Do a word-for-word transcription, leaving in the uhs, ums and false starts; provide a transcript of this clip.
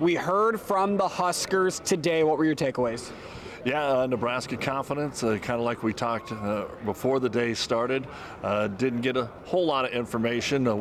We heard from the Huskers today. What were your takeaways? Yeah, uh, Nebraska confidence, uh, kind of like we talked uh, before the day started. Uh, didn't get a whole lot of information. Uh,